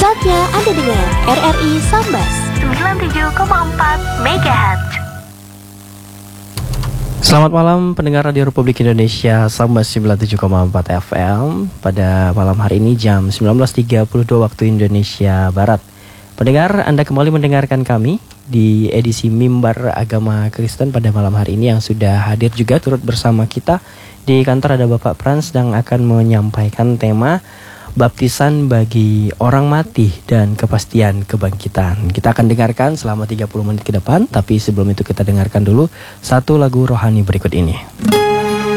Saatnya Anda dengar RRI Sambas 97,4 MHz. Selamat malam pendengar Radio Republik Indonesia Sambas 97,4 FM. Pada malam hari ini jam 19.32 waktu Indonesia Barat. Pendengar, Anda kembali mendengarkan kami di edisi Mimbar Agama Kristen pada malam hari ini, yang sudah hadir juga turut bersama kita di kantor ada Bapak Frans yang akan menyampaikan tema baptisan bagi orang mati dan kepastian kebangkitan. Kita akan dengarkan selama 30 menit ke depan, tapi sebelum itu kita dengarkan dulu satu lagu rohani berikut ini.